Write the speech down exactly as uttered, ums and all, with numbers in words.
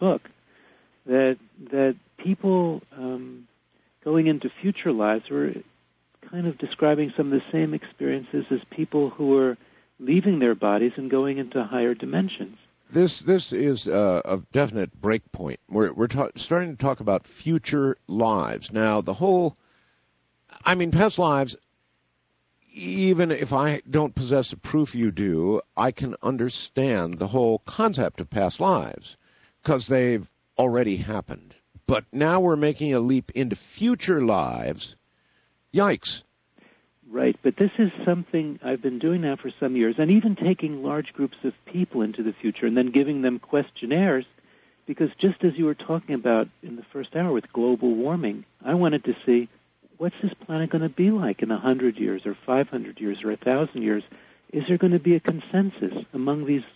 book, that that people um, going into future lives were kind of describing some of the same experiences as people who are leaving their bodies and going into higher dimensions. This this is a, a definite break point. We're we're ta- starting to talk about future lives now. The whole, I mean, past lives. Even if I don't possess the proof you do, I can understand the whole concept of past lives because they've already happened. But now we're making a leap into future lives. Yikes. Right, but this is something I've been doing now for some years, and even taking large groups of people into the future and then giving them questionnaires, because just as you were talking about in the first hour with global warming, I wanted to see, what's this planet going to be like in one hundred years or five hundred years or one thousand years? Is there going to be a consensus among these